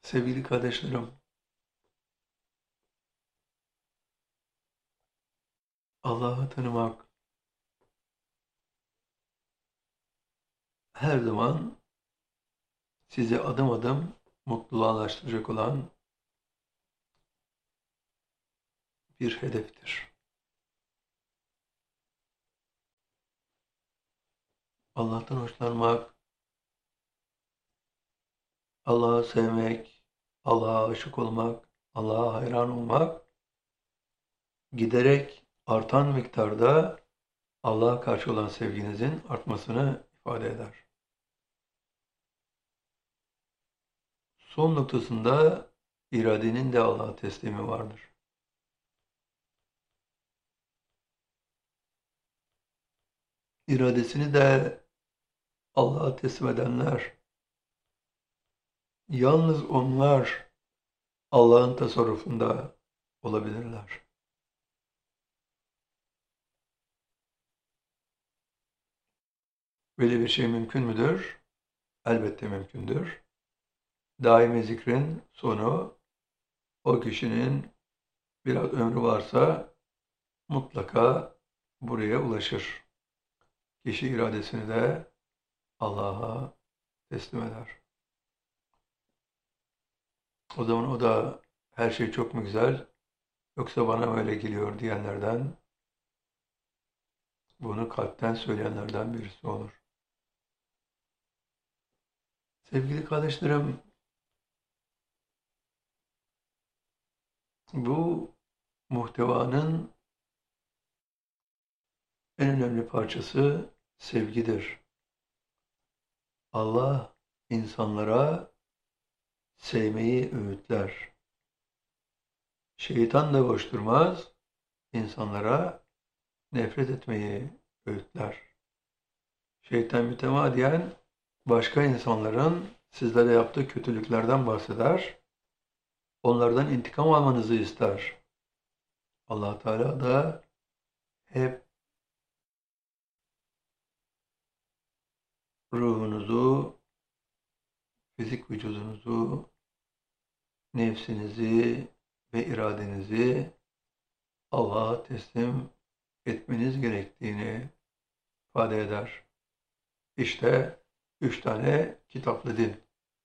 Sevgili kardeşlerim, Allah'ı tanımak her zaman sizi adım adım mutluluğa ulaştıracak olan bir hedeftir. Allah'tan hoşlanmak, Allah'ı sevmek, Allah'a aşık olmak, Allah'a hayran olmak, giderek artan miktarda Allah'a karşı olan sevginizin artmasını ifade eder. Son noktasında iradenin de Allah'a teslimi vardır. İradesini de Allah'a teslim edenler, yalnız onlar Allah'ın tasarrufunda olabilirler. Böyle bir şey mümkün müdür? Elbette mümkündür. Daimi zikrin sonu o kişinin biraz ömrü varsa mutlaka buraya ulaşır. Kişi iradesini de Allah'a teslim eder. O zaman o da her şey çok mu güzel yoksa bana mı öyle geliyor diyenlerden, bunu kalpten söyleyenlerden birisi olur. Sevgili kardeşlerim, bu muhtevanın en önemli parçası sevgidir. Allah insanlara sevmeyi öğütler. Şeytan da boş durmaz, insanlara nefret etmeyi öğütler. Şeytan mütemadiyen başka insanların sizlere yaptığı kötülüklerden bahseder, onlardan intikam almanızı ister. Allah Teala da hep ruhunuzu, fizik vücudunuzu, nefsinizi ve iradenizi Allah'a teslim etmeniz gerektiğini ifade eder. İşte 3 tane kitaplı din.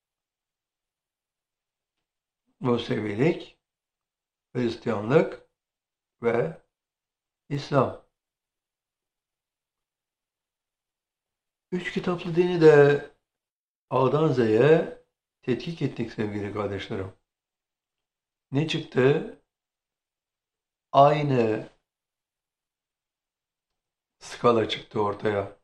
Musevilik, Hristiyanlık ve İslam. 3 kitaplı dini de A'dan Z'ye tetkik ettik sevgili kardeşlerim. Ne çıktı? Aynı skala çıktı ortaya.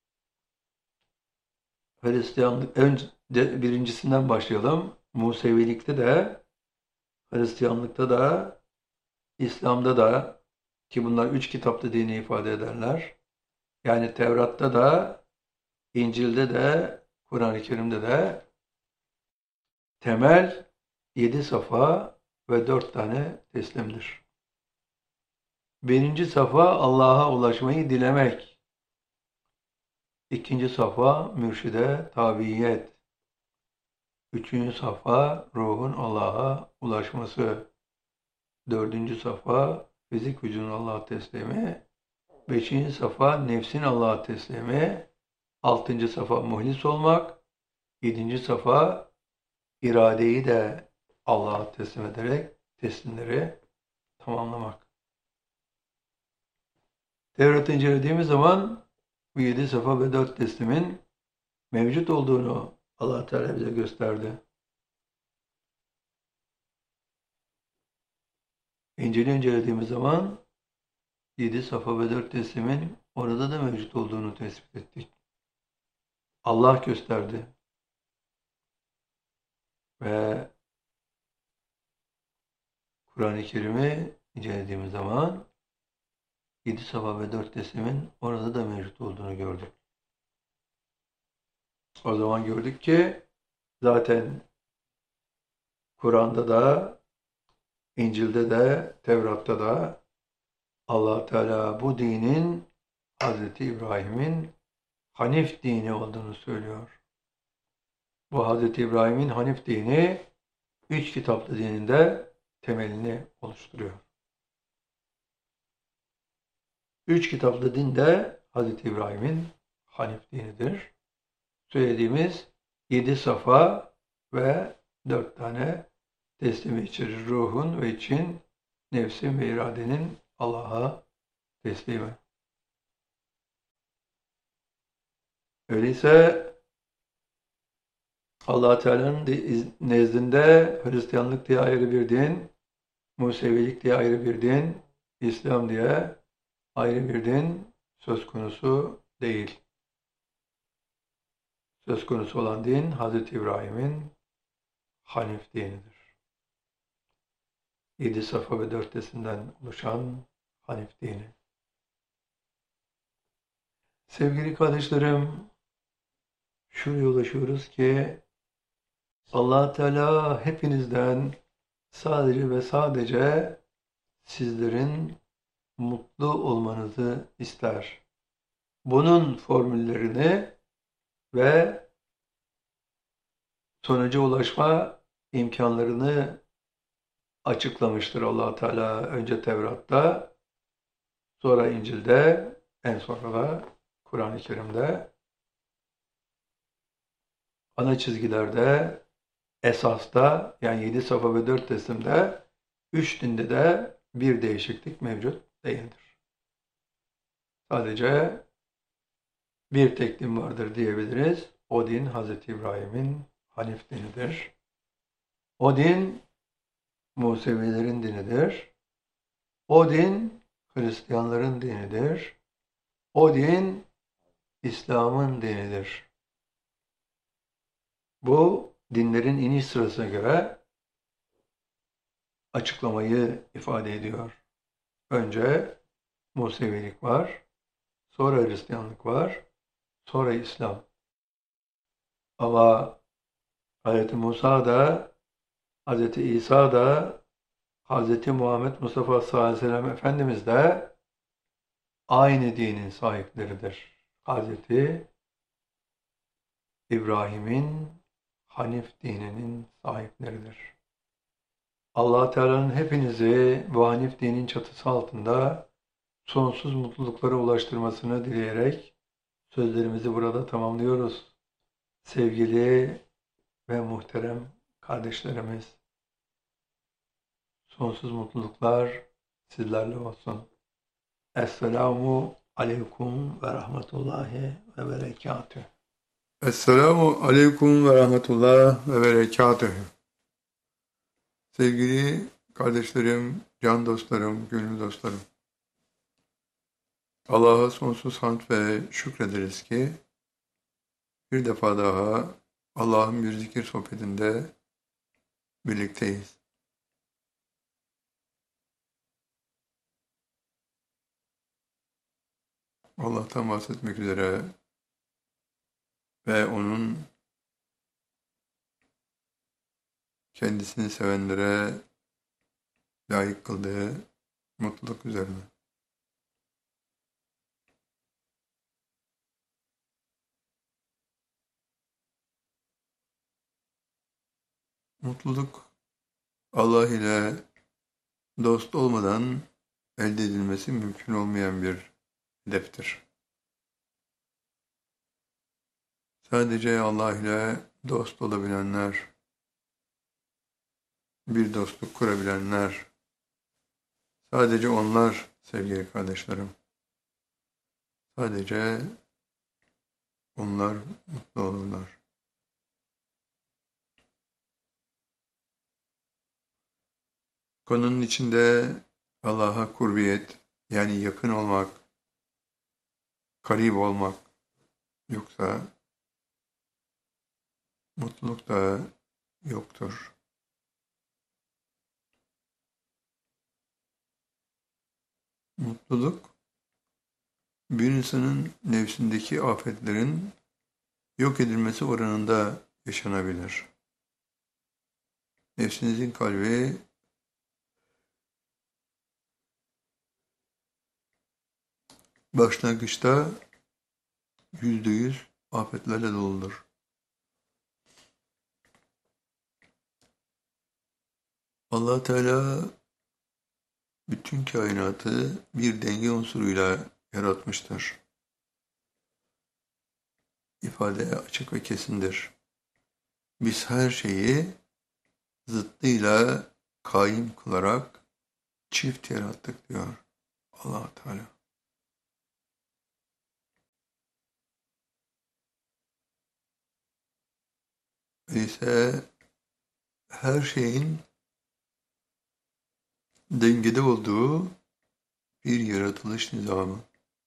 Hristiyanlık, önce birincisinden başlayalım. Musevilikte de, Hristiyanlıkta da, İslam'da da, ki bunlar 3 kitaplı dini ifade ederler. Yani Tevrat'ta da, İncil'de de, Kur'an-ı Kerim'de de temel 7 safa ve 4 tane teslimdir. Birinci safa Allah'a ulaşmayı dilemek. İkinci safa mürşide tabiyet. Üçüncü safa ruhun Allah'a ulaşması. Dördüncü safa fizik vücudun Allah'a teslimi. Beşinci safa nefsin Allah'a teslimi. Altıncı safa muhlis olmak. Yedinci safa iradeyi de Allah'a teslim ederek teslimleri tamamlamak. Tevrat'ı incelediğimiz zaman bu 7 safa ve 4 teslimin mevcut olduğunu Allah Teala bize gösterdi. İncil'i incelediğimiz zaman 7 safa ve 4 teslimin orada da mevcut olduğunu tespit ettik. Allah gösterdi. Ve Kur'an-ı Kerim'i incelediğimiz zaman 7 safa ve 4 teslimin orada da mevcut olduğunu gördük. O zaman gördük ki zaten Kur'an'da da, İncil'de de, Tevrat'ta da Allah Teala bu dinin Hz. İbrahim'in Hanif dini olduğunu söylüyor. Bu Hz. İbrahim'in Hanif dini üç kitaplı dinin de temelini oluşturuyor. Üç kitaplı din de Hz. İbrahim'in Hanif dinidir. Söylediğimiz 7 safa ve 4 tane teslimi içerir. Ruhun ve için, nefsin ve iradenin Allah'a teslimi. Öyleyse Allah Teala'nın nezdinde Hristiyanlık diye ayrı bir din, Musevilik diye ayrı bir din, İslam diye ayrı bir din söz konusu değil. Söz konusu olan din Hz. İbrahim'in Hanif dinidir. 7 safa ve 4 tesinden oluşan Hanif dini. Sevgili kardeşlerim, şuraya ulaşıyoruz ki Allah Teala hepinizden sadece ve sadece sizlerin mutlu olmanızı ister. Bunun formüllerini ve sonuca ulaşma imkanlarını açıklamıştır Allah Teala önce Tevrat'ta, sonra İncil'de, en sonra da Kur'an-ı Kerim'de. Ana çizgilerde, esasta, yani 7 safa ve 4 teslimde, 3 dinde de bir değişiklik mevcut değildir. Sadece bir tek din vardır diyebiliriz. O din Hz. İbrahim'in Hanif dinidir. O din Musevilerin dinidir. O din Hristiyanların dinidir. O din İslam'ın dinidir. Bu dinlerin iniş sırasına göre açıklamayı ifade ediyor. Önce Musevilik var, sonra Hristiyanlık var, sonra İslam. Ama Hz. Musa da, Hz. İsa da, Hz. Muhammed Mustafa sallallahu aleyhi ve sellem Efendimiz de aynı dinin sahipleridir. Hz. İbrahim'in Hanif dininin sahipleridir. Allah Teala'nın hepinizi bu Hanif dinin çatısı altında sonsuz mutluluklara ulaştırmasını dileyerek sözlerimizi burada tamamlıyoruz. Sevgili ve muhterem kardeşlerimiz, sonsuz mutluluklar sizlerle olsun. Esselamu aleyküm ve rahmetullahi ve berekatüh. Esselamu aleyküm ve rahmetullah ve berekatüh. Sevgili kardeşlerim, can dostlarım, gönül dostlarım. Allah'a sonsuz hamd ve şükrederiz ki bir defa daha Allah'ın bir zikir sohbetinde birlikteyiz. Allah'tan bahsetmek üzere ve onun kendisini sevenlere layık kıldığı mutluluk üzerine. Mutluluk Allah ile dost olmadan elde edilmesi mümkün olmayan bir hedeftir. Sadece Allah ile dost olabilenler, bir dostluk kurabilenler, sadece onlar sevgili kardeşlerim, sadece onlar mutlu olurlar. Konunun içinde Allah'a kurbiyet, yani yakın olmak, karib olmak yoksa mutluluk da yoktur. Mutluluk, bir insanın nefsindeki afetlerin yok edilmesi oranında yaşanabilir. Nefsinizin kalbi başlangıçta %100 afetlerle doludur. Allah Teala bütün kainatı bir denge unsuruyla yaratmıştır. İfade açık ve kesindir. Biz her şeyi zıttıyla kaim kılarak çift yarattık diyor Allah Teala. Öyleyse her şeyin dengede olduğu bir yaratılış nizamı.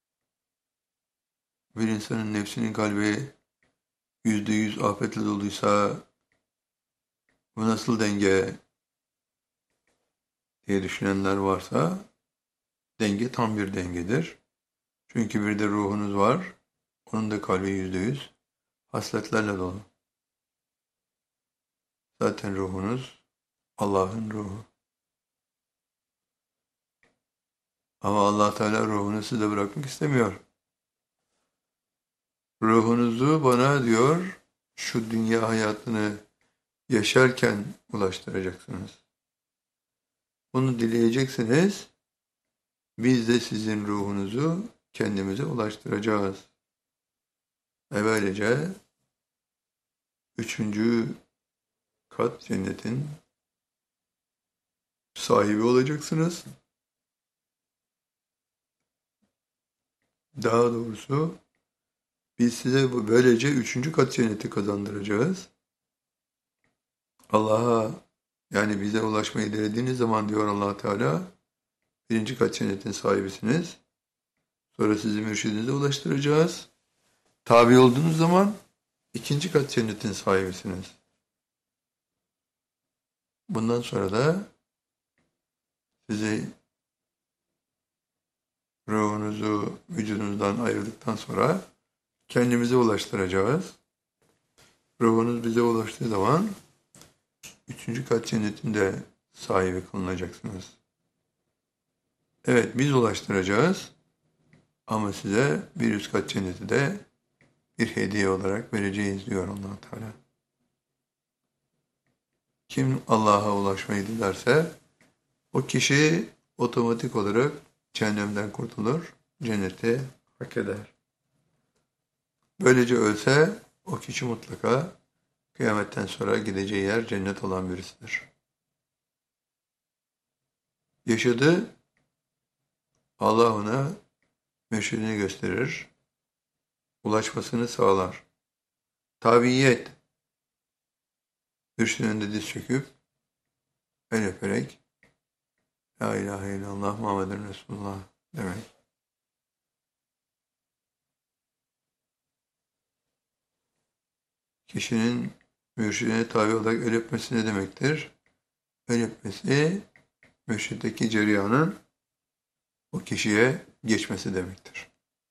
Bir insanın nefsinin kalbi %100 afetle doluysa bu nasıl denge diye düşünenler varsa denge tam bir dengedir. Çünkü bir de ruhunuz var. Onun da kalbi %100 hasletlerle dolu. Zaten ruhunuz Allah'ın ruhu. Ama Allah Teala ruhunu size bırakmak istemiyor. Ruhunuzu bana diyor şu dünya hayatını yaşarken ulaştıracaksınız. Bunu dileyeceksiniz. Biz de sizin ruhunuzu kendimize ulaştıracağız. Ve böylece 3. kat cennetin sahibi olacaksınız. Daha doğrusu biz size böylece 3. kat cenneti kazandıracağız. Allah'a yani bize ulaşmayı dilediğiniz zaman diyor Allah Teala 1. kat cennetin sahibisiniz. Sonra sizi mürşidinize ulaştıracağız. Tabi olduğunuz zaman 2. kat cennetin sahibisiniz. Bundan sonra da sizi ruhunuzu vücudunuzdan ayırdıktan sonra kendimize ulaştıracağız. Ruhunuz bize ulaştığı zaman 3. kat cennetin de sahibi kılınacaksınız. Evet biz ulaştıracağız ama size bir 100 kat cenneti de bir hediye olarak vereceğiz diyor Allah Teala. Kim Allah'a ulaşmayı dilerse o kişi otomatik olarak cehennemden kurtulur, cenneti hak eder. Böylece ölse o kişi mutlaka kıyametten sonra gideceği yer cennet olan birisidir. Yaşadı, Allah ona mürşidini gösterir, ulaşmasını sağlar. Tabiyet, mürşidin önünde diz çöküp, el öperek, La ilahe illallah Muhammeden Resulullah demek. Kişinin mürşidine tabi olarak el öpmesi ne demektir? El öpmesi, mürşitteki cereyanın o kişiye geçmesi demektir.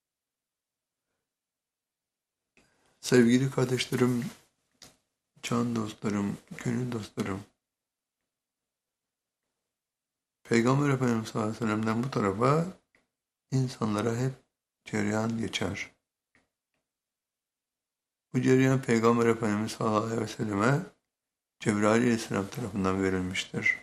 Sevgili kardeşlerim, can dostlarım, gönül dostlarım, Peygamber Efendimiz sallallahu aleyhi ve sellem'den bu tarafa insanlara hep cereyan geçer. Bu cereyan Peygamber Efendimiz sallallahu aleyhi ve selleme Cebrail aleyhisselam tarafından verilmiştir.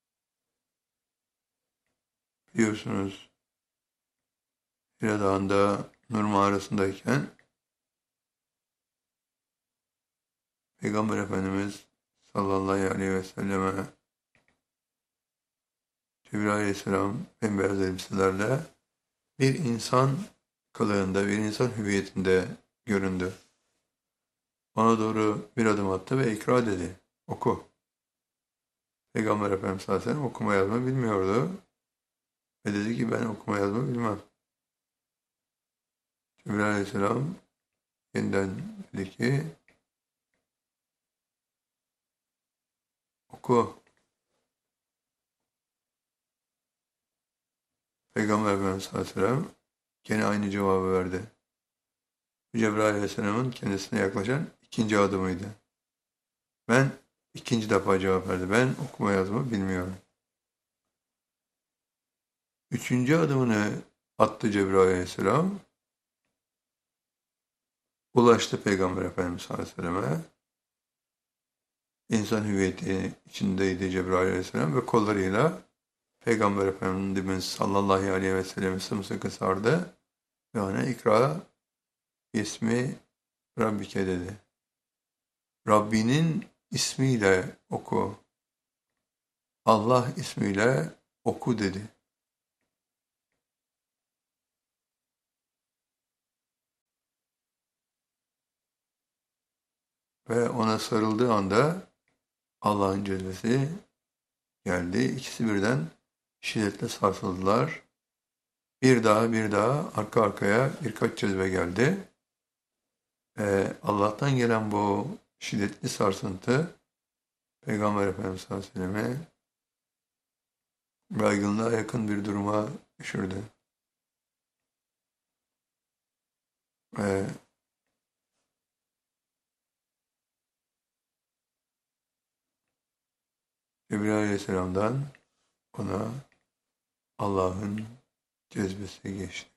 Biliyorsunuz Hira Dağı'nda Nur mağarasındayken Peygamber Efendimiz sallallahu aleyhi ve selleme Cebrail aleyhisselam bembeyaz elbiselerle bir insan kılığında, bir insan hüviyetinde göründü. Ona doğru bir adım attı ve ikra dedi. Oku. Peygamber Efendimiz sallallahu aleyhi ve sellem okuma yazma bilmiyordu. Ve dedi ki ben okuma yazma bilmem. Cebrail aleyhisselam yeniden dedi ki oku. Peygamber Efendimiz sallallahu aleyhi ve sellem gene aynı cevabı verdi. Cebrail aleyhisselamın kendisine yaklaşan 2. adımıydı. Ben 2. defa cevap verdi. Ben okuma yazma bilmiyorum. 3. adımını attı Cebrail aleyhisselam. Ulaştı Peygamber Efendimiz sallallahu aleyhi ve selleme. insan hüviyeti içindeydi Cebrail aleyhisselam ve kollarıyla Peygamber Efendimiz sallallahu aleyhi ve sellem'i sımsıkı sardı ve ona ikra ismi Rabbike dedi. Rabbinin ismiyle oku. Allah ismiyle oku dedi. Ve ona sarıldığı anda Allah'ın cezbesi geldi. İkisi birden şiddetle sarsıldılar. Bir daha arka arkaya birkaç cezbe geldi. Allah'tan gelen bu şiddetli sarsıntı Peygamber Efendimiz sallallahu aleyhi ve sellem'i baygınlığa yakın bir duruma düşürdü. Ve Cebrail aleyhisselamdan ona Allah'ın cezbesi geçti.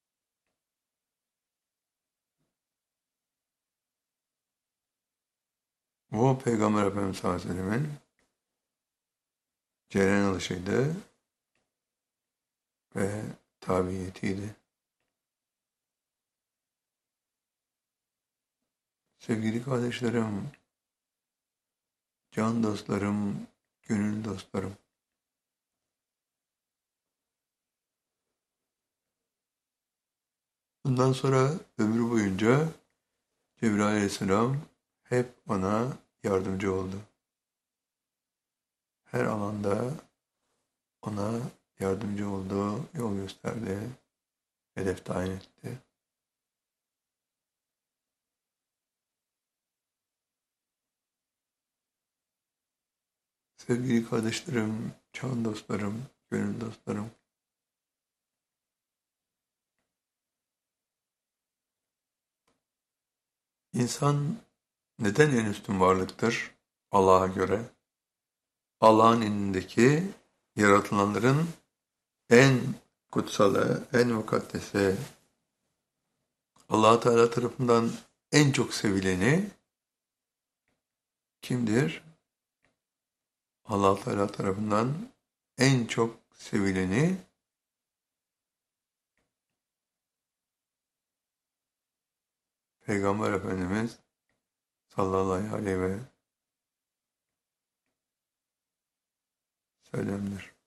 Bu Peygamber Efendimiz sallallahu aleyhi ve sellem'in cereyan alışıydı ve tabiyetiydi. Sevgili kardeşlerim, can dostlarım, gönül dostlarım, bundan sonra ömrü boyunca Cebrail aleyhisselam hep ona yardımcı oldu. Her alanda ona yardımcı oldu, yol gösterdi, hedef tayin etti. Sevgili kardeşlerim, can dostlarım, gönül dostlarım, İnsan neden en üstün varlıktır Allah'a göre? Allah'ın indindeki yaratılanların en kutsalı, en mukaddesi, Allah Teala tarafından en çok sevileni kimdir? Allah Teala tarafından en çok sevileni Peygamber Efendimiz sallallahu aleyhi ve sellem'dir.